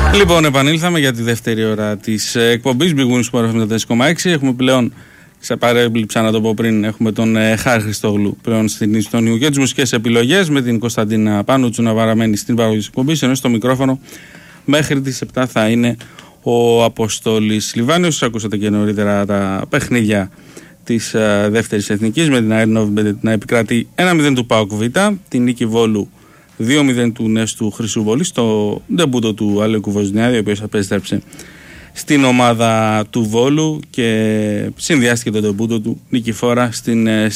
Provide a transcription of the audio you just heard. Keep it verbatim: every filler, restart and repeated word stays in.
Λοιπόν, επανήλθαμε για τη δεύτερη ώρα της εκπομπής Big Win Sport εβδομήντα τέσσερα κόμμα έξι. Έχουμε πλέον, σε παρέμπληψα να το πω πριν, έχουμε τον ε, Χάρη Χριστόγλου πλέον στην Ιστονίου για τις μουσικές επιλογές, με την Κωνσταντίνα Πάνουτσου να παραμένει στην παραγωγή της εκπομπής, ενώ στο μικρόφωνο μέχρι τις επτά θα είναι ο Αποστόλης Λιβάνιος. Ακούσατε και νωρίτερα τα παιχνίδια της ε, δεύτερης εθνικής, με την Αέρνοβ να επικρατεί ένα μηδέν του ΠΑΟΚ Β, την νίκη Βόλου δύο μηδέν του Νέστου Χρυσούβολη στο ντεμπούτο του Αλέκου Βοζνιάδη, ο οποίος επέστρεψε στην ομάδα του Βόλου και συνδυάστηκε το ντεμπούτο του νικηφόρα στην